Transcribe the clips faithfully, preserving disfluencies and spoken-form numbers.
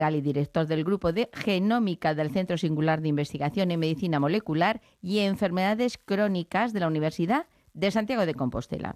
y director del Grupo de Genómica del Centro Singular de Investigación en Medicina Molecular y Enfermedades Crónicas de la Universidad de Santiago de Compostela.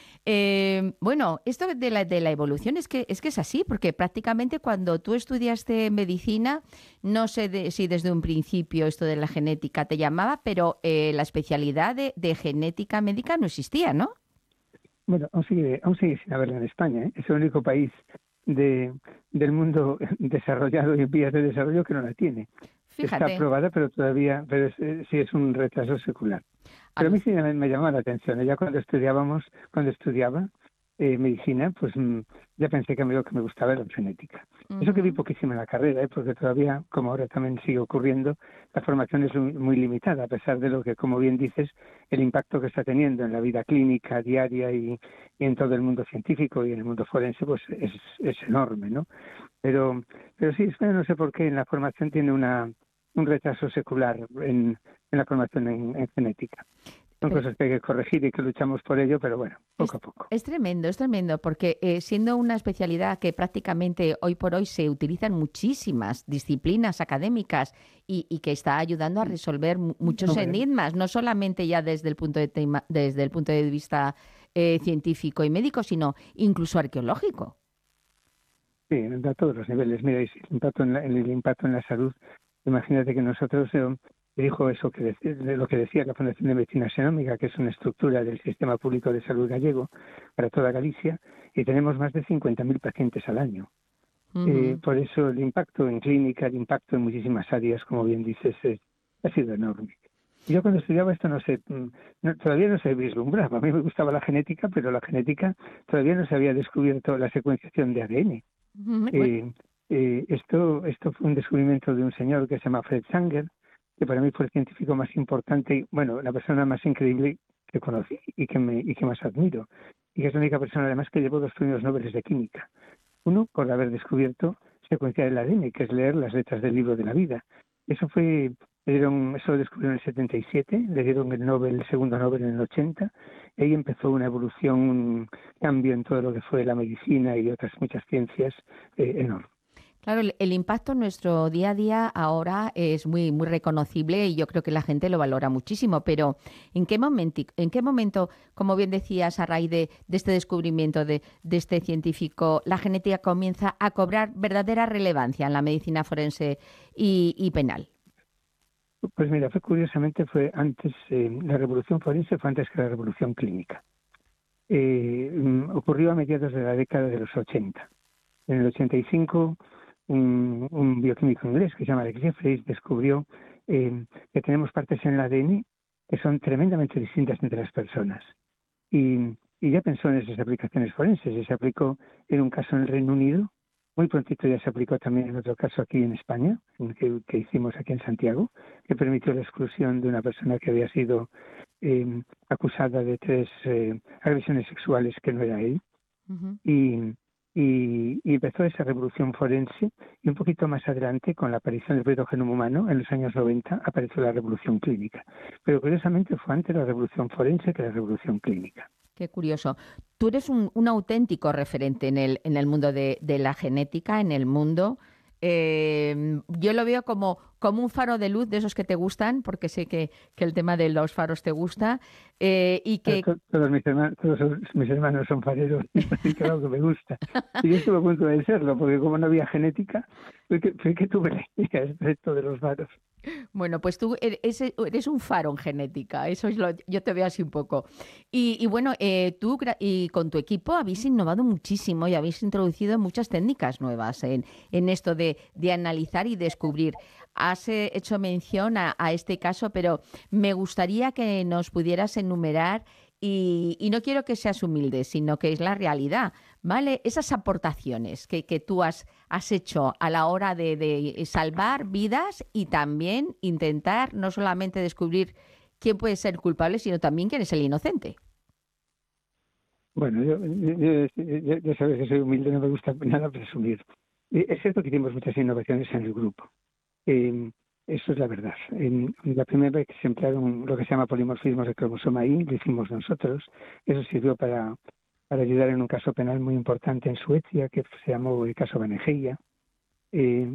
Eh, bueno, esto de la, de la evolución es que, es que es así, porque prácticamente cuando tú estudiaste medicina, no sé de, si desde un principio esto de la genética te llamaba, pero eh, la especialidad de, de genética médica no existía, ¿no? Bueno, aún sigue, aún sigue sin haberla en España, ¿eh? Es el único país de, del mundo desarrollado y en vías de desarrollo que no la tiene. Está Fíjate. aprobada, pero todavía, pero es, eh, sí es un retraso secular. Pero a mí Aluc- sí me, me llamaba la atención. Ya cuando estudiábamos, cuando estudiaba eh, medicina, pues mm, ya pensé que a mí lo que me gustaba era la genética. Eso que vi Ujú. poquísimo en la carrera, ¿eh? Porque todavía, como ahora también sigue ocurriendo, la formación es muy, muy limitada, a pesar de lo que, como bien dices, el impacto que está teniendo en la vida clínica diaria y, y en todo el mundo científico y en el mundo forense, pues es, es enorme, ¿no? Pero, pero sí, España no sé por qué en la formación tiene una un retraso secular en, en la formación en, en genética. Son Pero cosas que hay que corregir y que luchamos por ello, pero bueno, poco es, a poco. es tremendo, es tremendo, porque eh, siendo una especialidad que prácticamente hoy por hoy se utilizan muchísimas disciplinas académicas y, y que está ayudando a resolver mu- muchos Hombre, enigmas, no solamente ya desde el punto de, tema- desde el punto de vista eh, científico y médico, sino incluso arqueológico. sí, a todos los niveles. Mira, y si el impacto en la, el impacto en la salud, imagínate que nosotros, eh, dijo eso que de, de lo que decía la Fundación de Medicina Xenómica, que es una estructura del Sistema Público de Salud gallego para toda Galicia, y tenemos más de cincuenta mil pacientes al año. Eh, Ujú. por eso el impacto en clínica, el impacto en muchísimas áreas, como bien dices, es- ha sido enorme. Yo cuando estudiaba esto no sé, mm, no- todavía no se vislumbraba. A mí me gustaba la genética, pero la genética todavía no se había descubierto la secuenciación de A D N. Ujú. Bueno, Eh, eh, esto, esto fue un descubrimiento de un señor que se llama Fred Sanger, que para mí fue el científico más importante, y, bueno, la persona más increíble que conocí y que, me, y que más admiro. Y que es la única persona además que llevó dos premios Nobel de química. Uno por haber descubierto secuenciar el A D N, que es leer las letras del libro de la vida. Eso fue, le dieron, eso lo descubrió en el setenta y siete, le dieron el Nobel, el segundo Nobel en el ochenta, y ahí empezó una evolución, un cambio en todo lo que fue la medicina y otras muchas ciencias eh, enorme. claro, el, el impacto en nuestro día a día ahora es muy, muy reconocible y yo creo que la gente lo valora muchísimo, pero ¿en qué momento, en qué momento, como bien decías, a raíz de, de este descubrimiento de, de este científico, la genética comienza a cobrar verdadera relevancia en la medicina forense y, y penal? Pues mira, fue curiosamente fue antes, eh, la revolución forense fue antes que la revolución clínica. Eh, mm, ocurrió a mediados de la década de los ochenta. En el ochenta y cinco, un, un bioquímico inglés que se llama Alex Jeffreys descubrió eh, que tenemos partes en el A D N que son tremendamente distintas entre las personas. Y, y ya pensó en esas aplicaciones forenses y se aplicó en un caso en el Reino Unido. Muy prontito ya se aplicó también en otro caso aquí en España, en que, que hicimos aquí en Santiago, que permitió la exclusión de una persona que había sido eh, acusada de tres eh, agresiones sexuales que no era él. Ujú. Y, y, y empezó esa revolución forense y un poquito más adelante, con la aparición del proyecto Genoma Humano, en los años noventa, apareció la revolución clínica. Pero curiosamente fue antes la revolución forense que la revolución clínica. Qué curioso. Tú eres un, un auténtico referente en el, en el mundo de, de la genética, en el mundo. Eh, yo lo veo como, como un faro de luz de esos que te gustan, porque sé que, que el tema de los faros te gusta, eh, y Pero que to- todos, mis hermanos, todos mis hermanos son fareros y claro que me gusta. Y yo estuve a punto de serlo, porque como no había genética, fue que, fue que tuve la idea respecto de los faros. bueno, pues tú eres, eres un faro en genética, eso es lo, yo te veo así un poco. Y, y bueno, eh, tú gra- y con tu equipo habéis innovado muchísimo y habéis introducido muchas técnicas nuevas en, en esto de, de analizar y descubrir. Has eh, hecho mención a, a este caso, pero me gustaría que nos pudieras enumerar y, y no quiero que seas humilde, sino que es la realidad, ¿vale? Esas aportaciones que, que tú has, has hecho a la hora de, de salvar vidas y también intentar no solamente descubrir quién puede ser culpable, sino también quién es el inocente. Bueno, yo, yo, yo- ya sabes que soy humilde, no me gusta nada presumir. Eh, Es cierto que hicimos muchas innovaciones en el grupo. Eh, Eso es la verdad. En, la primera vez que se emplearon lo que se llama polimorfismos de cromosoma Y, lo hicimos nosotros. Eso sirvió para, para ayudar en un caso penal muy importante en Suecia, que se llamó el caso Banejeia. Eh,